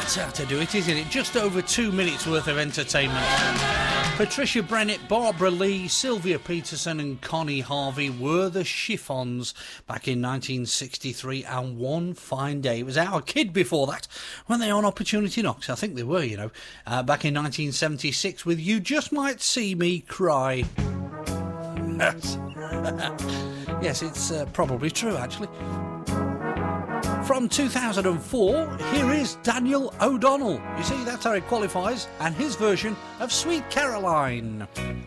That's how to do it, isn't it? Just over 2 minutes worth of entertainment. Patricia Brennett, Barbara Lee, Sylvia Peterson and Connie Harvey were the Chiffons back in 1963, and one fine day, it was Our Kid before that, when they were on Opportunity Knocks. I think they were, back in 1976 with You Just Might See Me Cry. Yes, it's probably true, actually. From 2004, here is Daniel O'Donnell. You see, that's how it qualifies, and his version of Sweet Caroline.